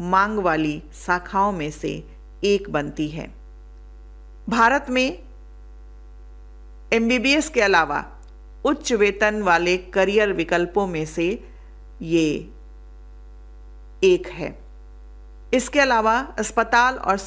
मांग वाली शाखाओं में से एक बनती है। भारत में एमबीबीएस के अलावा उच्च वेतन वाले करियर विकल्पों में से ये एक है। इसके अलावा अस्पताल और